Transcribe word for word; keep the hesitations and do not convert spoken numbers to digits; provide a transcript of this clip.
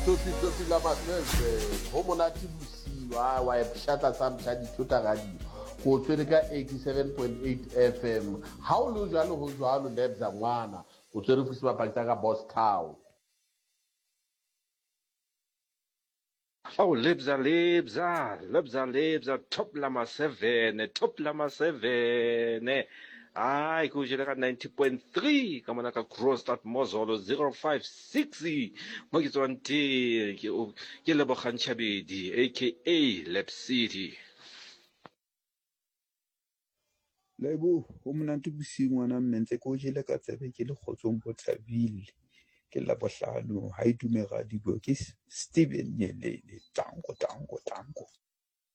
Topi topi la maseve ho monate bosiu a wa shata sa mtha dithuta radio go tswele ka eighty-seven point eight F M ha o lo jalo ho jwalo lebza ngwana o tswele go siba pakita ka Boss Town. Oh, libza, libza, libza, libza, top lama seven, top lama seven. Ay, kujele ka ninety point three, kamana ka Kroonstad Mozolo zero five six. Magitswanti, ke Lebogang Chabedi, aka Lab City. Lebo ho monate bosiu ngwana mmentse ko jele ka tsebe ke le kgotsong Bothabile ke la bohlano ha itumega dibo ke Steven Nyelele tango tango tango